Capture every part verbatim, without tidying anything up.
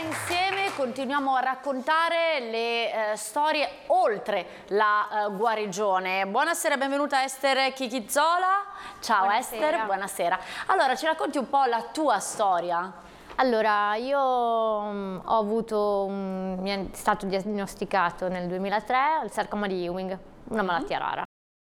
insieme continuiamo a raccontare le eh, storie oltre la eh, guarigione. Buonasera, benvenuta Ester Chichizzola. Ciao buonasera. Ester, buonasera. Allora, ci racconti un po' la tua storia? Allora, io um, ho avuto, um, mi è stato diagnosticato nel duemilatré il sarcoma di Ewing, una malattia rara.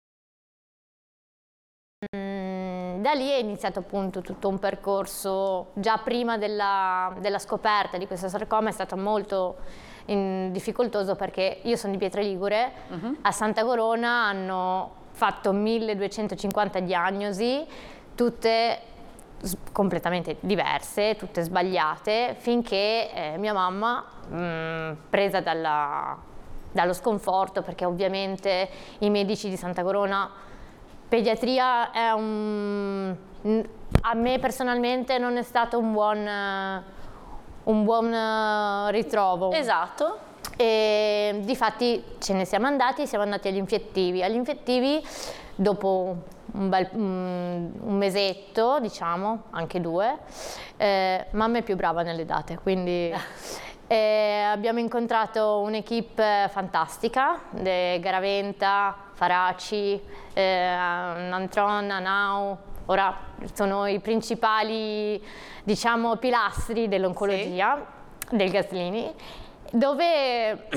Mm, da lì è iniziato appunto tutto un percorso, già prima della, della scoperta di questo sarcoma è stato molto in, difficoltoso perché io sono di Pietraligure, uh-huh. A Santa Corona hanno fatto milleduecentocinquanta diagnosi, tutte completamente diverse, tutte sbagliate, finché eh, mia mamma, mh, presa dalla, dallo sconforto, perché ovviamente i medici di Santa Corona, pediatria è un, a me personalmente non è stato un buon, un buon ritrovo. Esatto. E difatti ce ne siamo andati, siamo andati agli infettivi. Agli infettivi dopo un, bel, un, un mesetto, diciamo, anche due, eh, mamma è più brava nelle date, quindi eh, abbiamo incontrato un'equipe fantastica, de Garaventa, Faraci, eh, Nantron, Anau, ora sono i principali, diciamo, pilastri dell'oncologia, sì. Del Gaslini, dove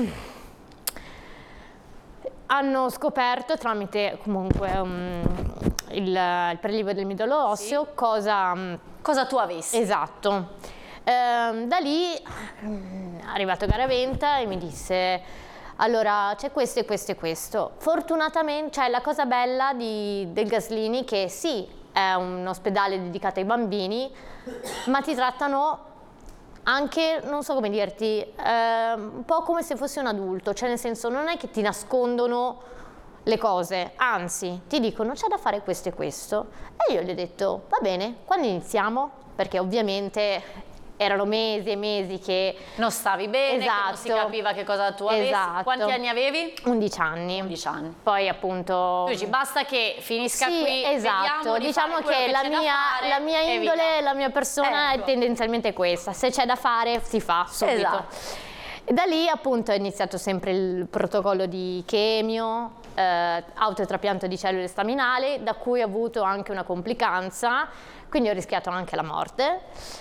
hanno scoperto tramite comunque um, il, il prelievo del midollo osseo, sì. cosa, cosa tu avessi. Esatto. Ehm, da lì è arrivato Garaventa e mi disse: allora c'è questo e questo e questo. Fortunatamente, cioè la cosa bella di, del Gaslini che sì, è un ospedale dedicato ai bambini, ma ti trattano anche, non so come dirti, eh, un po' come se fossi un adulto, cioè nel senso non è che ti nascondono le cose, anzi ti dicono c'è da fare questo e questo. E io gli ho detto va bene, quando iniziamo? Perché ovviamente erano mesi e mesi che non stavi bene, esatto. Che non si capiva che cosa tu avessi. Esatto. Quanti anni avevi? undici anni. undici anni. Poi appunto... Tu dici basta che finisca sì, qui, esatto. Diciamo che, che la, mia, la mia indole, la mia persona ecco. È tendenzialmente questa. Se c'è da fare si fa subito. Esatto. E da lì appunto è iniziato sempre il protocollo di chemio, eh, autotrapianto di cellule staminali, da cui ho avuto anche una complicanza, quindi ho rischiato anche la morte.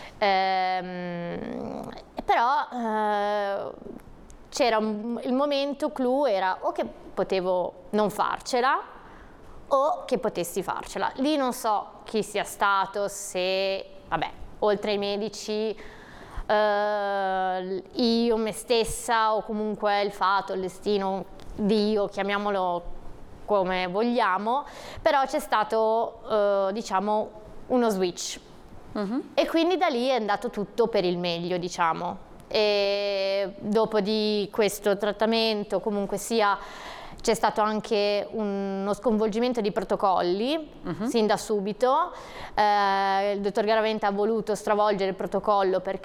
Ehm, però eh, c'era un, il momento clou era o che potevo non farcela o che potessi farcela. Lì non so chi sia stato, se, vabbè, oltre ai medici, eh, io, me stessa o comunque il fato, il destino, Dio, chiamiamolo come vogliamo, però c'è stato, eh, diciamo, uno switch. Uh-huh. E quindi da lì è andato tutto per il meglio, diciamo. E dopo di questo trattamento comunque sia c'è stato anche uno sconvolgimento di protocolli, uh-huh. Sin da subito. Eh, il dottor Garaventa ha voluto stravolgere il protocollo perché